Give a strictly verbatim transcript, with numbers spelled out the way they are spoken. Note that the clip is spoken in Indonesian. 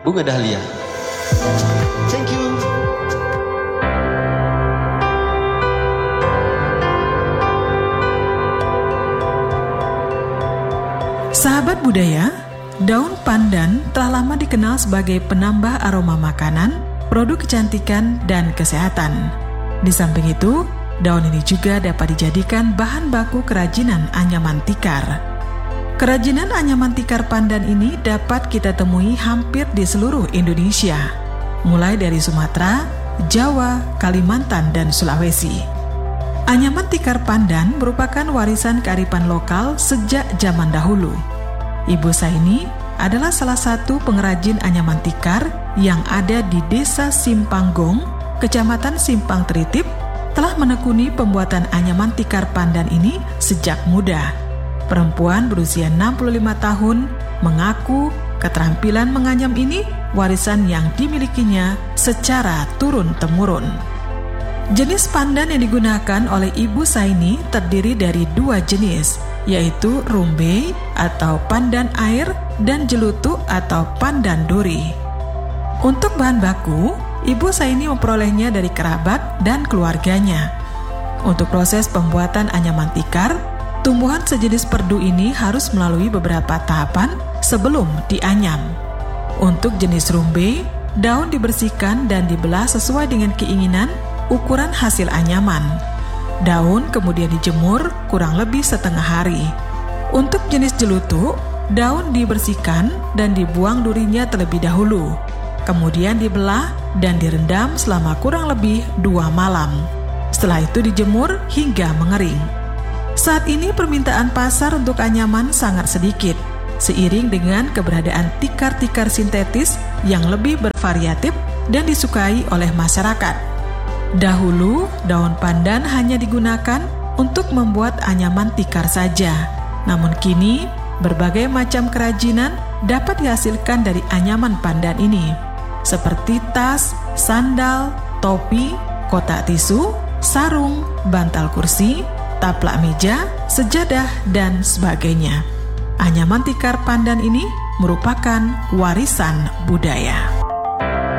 bunga dahlia. Thank you. Sahabat budaya, daun pandan telah lama dikenal sebagai penambah aroma makanan, produk kecantikan, dan kesehatan. Di samping itu, daun ini juga dapat dijadikan bahan baku kerajinan anyaman tikar. Kerajinan anyaman tikar pandan ini dapat kita temui hampir di seluruh Indonesia, mulai dari Sumatera, Jawa, Kalimantan, dan Sulawesi. Anyaman tikar pandan merupakan warisan kearifan lokal sejak zaman dahulu. Ibu Saini adalah salah satu pengrajin anyaman tikar yang ada di Desa Simpanggong, Kecamatan Simpang Tritip, telah menekuni pembuatan anyaman tikar pandan ini sejak muda. Perempuan berusia enam puluh lima tahun mengaku keterampilan menganyam ini warisan yang dimilikinya secara turun-temurun. Jenis pandan yang digunakan oleh Ibu Saini terdiri dari dua jenis, yaitu rumbe atau pandan air dan jelutu atau pandan duri. Untuk bahan baku, Ibu Saini memperolehnya dari kerabat dan keluarganya. Untuk proses pembuatan anyaman tikar, tumbuhan sejenis perdu ini harus melalui beberapa tahapan sebelum dianyam. Untuk jenis rumbe, daun dibersihkan dan dibelah sesuai dengan keinginan ukuran hasil anyaman. Daun kemudian dijemur kurang lebih setengah hari. Untuk jenis jelutu, daun dibersihkan dan dibuang durinya terlebih dahulu. Kemudian dibelah dan direndam selama kurang lebih dua malam. Setelah itu dijemur hingga mengering. Saat ini permintaan pasar untuk anyaman sangat sedikit, seiring dengan keberadaan tikar-tikar sintetis yang lebih bervariatif dan disukai oleh masyarakat. Dahulu, daun pandan hanya digunakan untuk membuat anyaman tikar saja. Namun kini, berbagai macam kerajinan dapat dihasilkan dari anyaman pandan ini, seperti tas, sandal, topi, kotak tisu, sarung, bantal kursi, taplak meja, sejadah, dan sebagainya. Anyaman tikar pandan ini merupakan warisan budaya.